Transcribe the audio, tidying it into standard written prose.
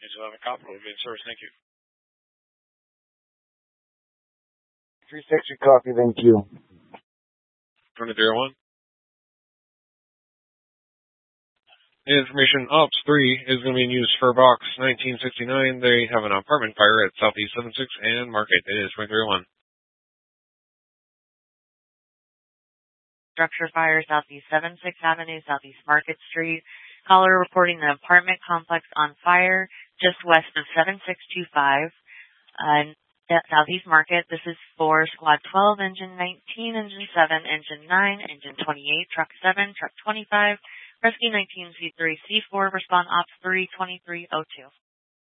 11 Copper will be in service. Thank you. 360 copy, thank you. 2001. Information Ops 3 is going to be in use for Box 1969. They have an apartment fire at Southeast 76 and Market. It is 2301. Structure fire, Southeast 76 Avenue, Southeast Market Street. Caller reporting an apartment complex on fire just west of 7625, Southeast Market. This is for Squad 12, Engine 19, Engine 7, Engine 9, Engine 28, Truck 7, Truck 25, Rescue 19, C3, C4, Respond Ops 3, 2302.